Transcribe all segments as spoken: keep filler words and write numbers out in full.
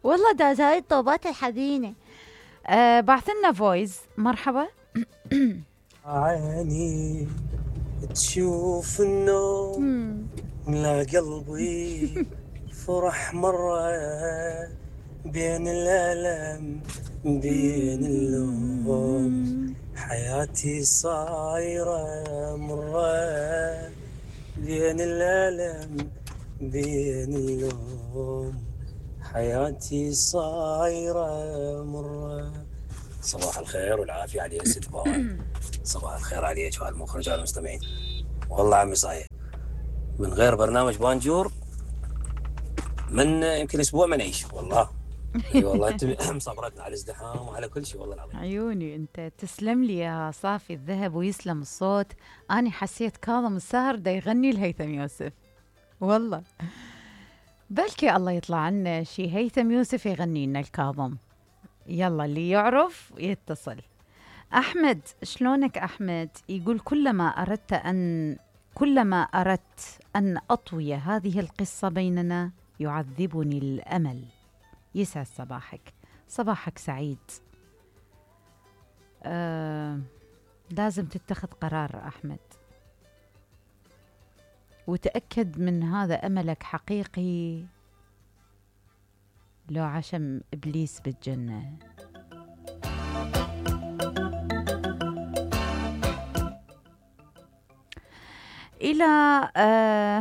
والله داز هاي الطوبات الحزينة. آه بعثلنا فويس. مرحبا. عيني تشوف النوم لا قلبي فرح مرة بين الألم بين اللوم، حياتي صايرة مرة بين الألم بين اللوم، حياتي صايرة مرة. صباح الخير والعافية على ست بوان. صباح الخير عليك وعلى المخرج وعلى المستمعين. والله عمي صحيح من غير برنامج بانجور من يمكن اسبوع ما نعيش والله. اي والله انت مصبرتنا على الازدحام وعلى كل شيء والله العظيم. عيوني انت تسلم لي يا صافي الذهب ويسلم الصوت. اني حسيت كاظم الساهر دا يغني لهيثم يوسف والله. بلكي الله يطلع عنا شي هيثم يوسف يغني لنا الكاظم. يلا اللي يعرف يتصل. أحمد شلونك أحمد؟ يقول كلما أردت أن كلما أردت أن أطوي هذه القصة بيننا يعذبني الأمل. يسعد صباحك، صباحك سعيد. آه لازم تتخذ قرار أحمد، وتأكد من هذا أملك حقيقي لو عشم إبليس بالجنة. إلى آه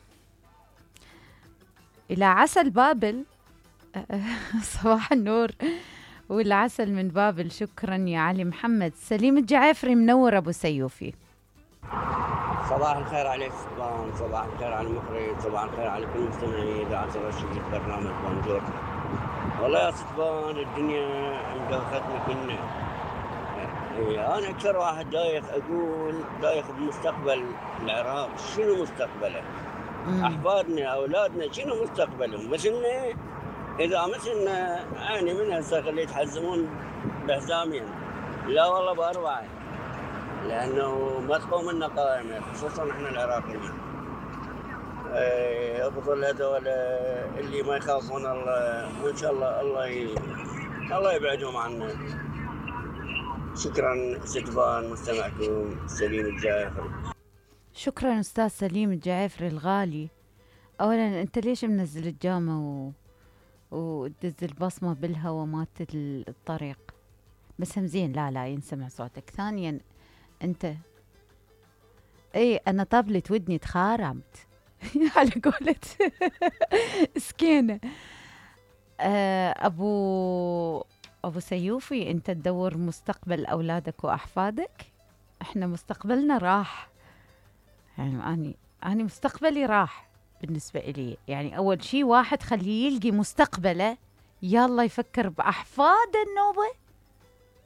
إلى عسل بابل. آه صباح النور والعسل من بابل. شكرا يا علي محمد. سليم الجعافري منور أبو سيوفي. صباح الخير عليك سبان، صباح الخير على المخرج، صباح الخير على كل مستمعي إذاعة الرشيد برنامج بانجور. والله يا سبان الدنيا مدوختنا كنا. أنا أكثر واحد دايخ أقول دايخ بمستقبل العراق. شنو مستقبله؟ أحفادنا أولادنا شنو مستقبلهم؟ مثلنا إذا مثلنا يعني من هسه اللي يتحزمون بحزامين، لا والله بأربعة، لأنه ما تقوم لنا قائمة خصوصا إحنا العراقيين. أفضل هذول اللي ما يخافون الله، وإن شاء الله الله ي... الله يبعدهم عنا. شكرا ستبان، مستمعكم سليم الجعافري. شكرا أستاذ سليم الجعافري الغالي. أولا أنت ليش منزل الجامة و... وتدز البصمة بالهوا مالت الطريق؟ بس هم زين، لا لا ينسمع صوتك. ثانيا أنت اي انا طبلت ودني تخارمت على قولة سكينة. ابو ابو سيوفي، انت تدور مستقبل اولادك واحفادك، احنا مستقبلنا راح. يعني اني اني مستقبلي راح بالنسبة إلي. يعني اول شيء واحد خليه يلقي مستقبله، يلا يفكر باحفاد النوبة